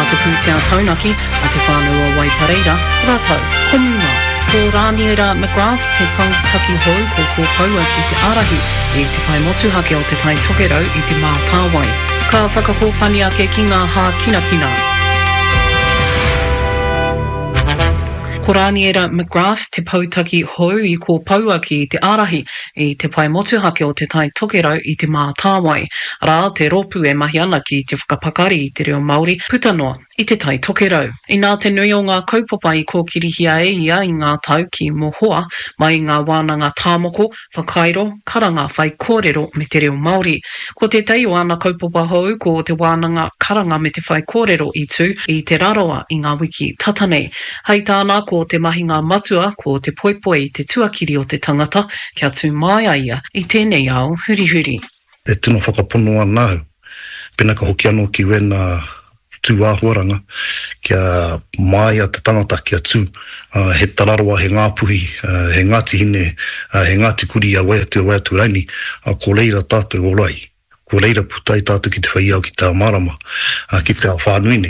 te pūtea taunaki, a te whānau o Waipareira, rātau, komunga. Ko Rāniera McGrath te pautaki hou ko paua ki te arahi i te pai motuhake o te tai tokerau i te mātāwai. Ka whakapōpani ake ki ngā hā kinakina. Ko Rāniera McGrath te pautaki hou i ko paua ki te arahi i te pai motuhake o te tai tokerau i te mātāwai. Rā te ropu e mahi ana ki te whakapakari i te reo Māori putanoa i te tai tokerau. I nā te nui o ngā kaupapa i ko kirihia e ia i ngā tau ki mohoa mai ngā wānanga tāmoko, whakairo, karanga whai kōrero me te reo Māori. Ko te tei o ana kaupapa hou ko te wānanga karanga me te whai kōrero i tū i te raroa i ngā wiki tatanei. Hei tāna ko te mahinga matua ko te poepoe i te tuakiri o te tangata kia tū mai ia i tēnei au huri. E tino whakapono anau, pena ka hoki anō ki wena tū āhuaranga, kia mai a te tangata kia tū, he tararoa, he ngāpuhi, he ngāti hine, he ngāti kuri a waiatu raini, ko leira tātou orai, ko leira putai tātou ki te whaiau ki tā marama, ki te whānuine,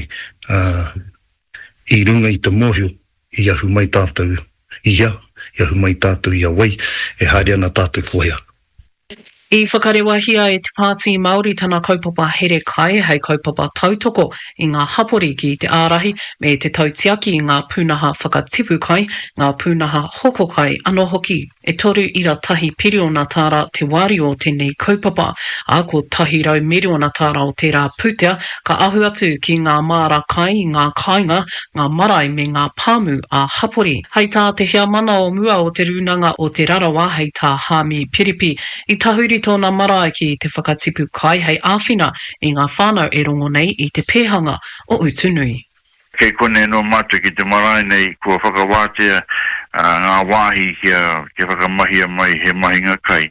i runga i te mōhio, i ahu mai tātou ia, i ahu mai tātou ia wai, e haere ana tātou kohea. I whakarewahia e te pāti Māori tana kaupapa here kai hei kaupapa tautoko i ngā hapori ki te ārahi me te tautiaki i ngā pūnaha whakatipu kai, ngā pūnaha hoko kai anō hoki. E toru ira tahi piriona tāra te wāri o tēnei kaupapa, a ko tahi rau miriona tāra o tērā pūtea, ka ahu atu ki ngā māra kai i ngā kāinga, ngā marae me ngā pāmu a hapori. Hei tā te hea mana o mua o te runanga o te rarawa hei tā hāmi piripi, i tahuri tōna marae ki te whakatipu kai hei āwhina i ngā whānau e rongo nei i te pēhanga o Utunui. Kei kone no matu ki te marae nei kua whakawātea ngā wāhi kia whakamahia mai he mahinga kai.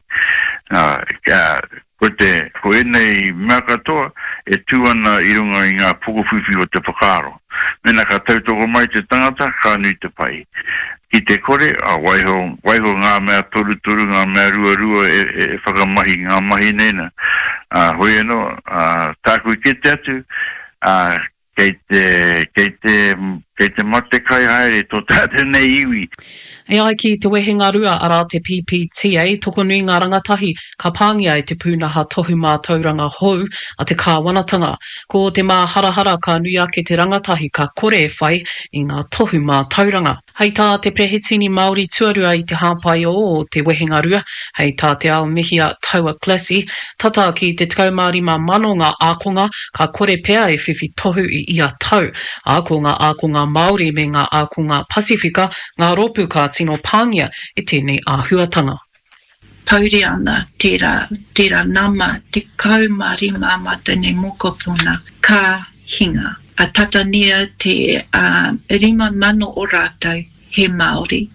Ko enei mea katoa e tūana i runga i ngā pukuwhiwhi o te whakaro. Mena ka tautoko mai te tangata, ka nui te pai. Ki te kore, waiho ngā mea toru, ngā mea rua e whakamahi, ngā mahi nena. Hoi anō, tākui ke te atu, kei te mate kai haere tō tātou nei iwi. E ai ki te wehenga rua ara te PPTA, toko nui ngā rangatahi ka pāngia i te pūnaha tohu mā tauranga hou a te kāwanatanga. Ko te mā harahara ka nui ake te rangatahi ka kore e whai i ngā tohu mā tauranga. Hei tā te prehitini Māori tuarua i te hāpai o te wehenga rua, hei tā te ao mihia taua klasi, tata ki te 35 mano ngā ākonga, ka kore pea e whiwhi tohu i ia tau. Ko ngā ākonga Māori me ngā ākonga Pasifika, ngā ropu ka tino pāngia i tēnei āhuatanga. Pauri ana tērā nama te kaumārima ma tēnei mokopuna ka hinga. A tatania te 5 mano o rātou he Māori.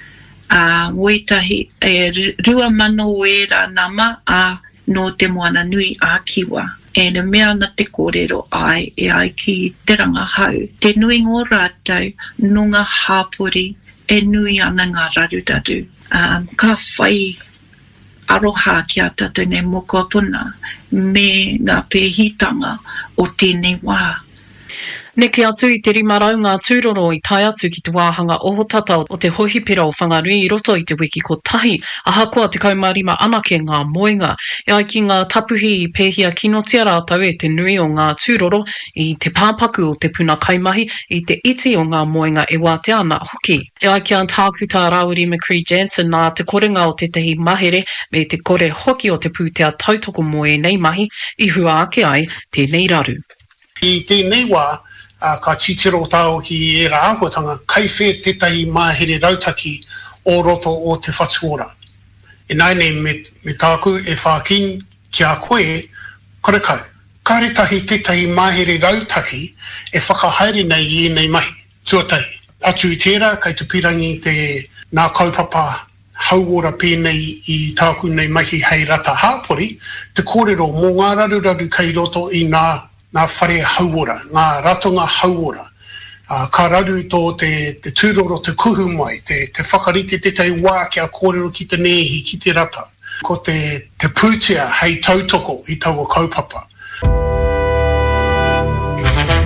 Wetahi e 2 mano o era nama no te moana nui a Kiwa. E na mea na te kōrero ai ki te rangahau. Te nui ngō rātou nunga hāpori e nui ana ngā raruraru. Ka whai aroha ki a tātou nei mokopuna me ngā pēhitanga o tēnei wā. Neke atu i te rimarau ngā tūroro i tai atu ki te wāhanga ohotata o te hohipera o whangarui i roto i te wiki ko tahi, ahakoa te kaumārima anake ngā moenga. E ai ki ngā tapuhi i pēhia kinotia rātau e te nui o ngā tūroro i te pāpaku o te puna kaimahi i te iti o ngā moenga e wāte ana hoki. E ai ki an tākuta Rawiri McCree Jansen nā te korenga o te tehi mahere me te kore hoki o te pūtea tautoko moe nei mahi i hua ake ai tēnei raru. I tēnei wā, ka titiro tāo ki e rā ākotanga, kai whē tētahi māhere rautaki o roto o te whatuora. E nai nei me tāku e whākin ki a koe, kore kau. Kāretahi tētahi māhere rautaki e whakahaere nei i nei mahi, tuatai. Atu i tērā, kai te pirangi nā kaupapa hauora pēnei i tāku nei mahi hei rata hāpori, te kōrero mō ngā raruraru kai roto i nā whare hauora, ngā ratonga hauora. Ka raru tō te tūroro te kuhu mai, te whakarite te tei wā kia kōrero ki te nehi ki te rata. Ko te pūtea hei tautoko i taua kaupapa.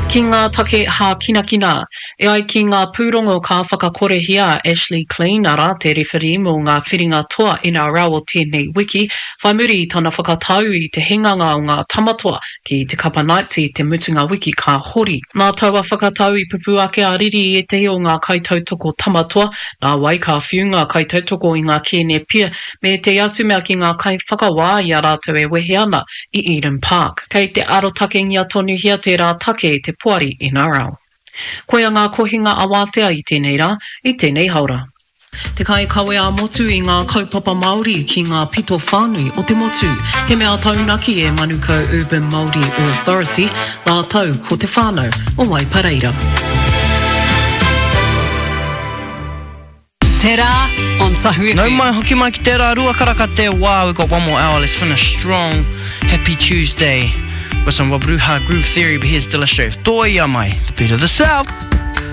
Ki ngā take hā kina, e ai ki ngā pūrongo ka whakakorehia Ashley Clean ara te rewhiri mō ngā whiringa toa NRL o tēnei wiki, whai muri i tana whakatau i te henganga o ngā tamatoa ki te Kapa Knights i te mutunga wiki ka hori. Nā taua whakatau i pupu ake a riri e te o ngā kaitautoko tamatoa, nā wai ka whiu ngā kaitautoko i ngā kēne pia, me te atu mea ki ngā kai whakawā i a rātou e wehe ana i Eden Park. Kei te arotake ngia tonu hia te rā take te puari NRL. Koia ngā kohinga awatea i tēnei rā, i tēnei haura. Te kai kawe a motu i ngā kaupapa Māori ki ngā pito whānui o te motu. He mea taunaki e Manuka Urban Māori Authority, nā tau ko te whānau o Waipareira. Te rā on Tahuiku. No mai hoki mai ki te rā rua karaka te wā. We've got one more hour. Let's finish strong. Happy Tuesday. With some Wabruha Groove Theory, but here's Dilla Strafe. Toi ia mai, the beat of the South.